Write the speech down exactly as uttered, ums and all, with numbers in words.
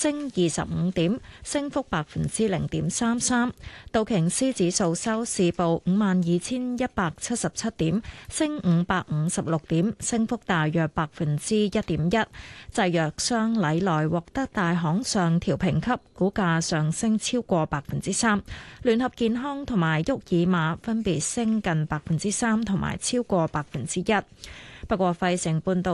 升二十五點，升幅百分之零點三三。道瓊斯指數收市報五萬二千一百七十七點，升五百五十六點，升幅大約百分之一點一。製藥商禮來獲得大行上調評級，股價上升超過百分之三。聯合健康同埋沃爾瑪分別升近百分之三同埋超過百分之一。不過費城半導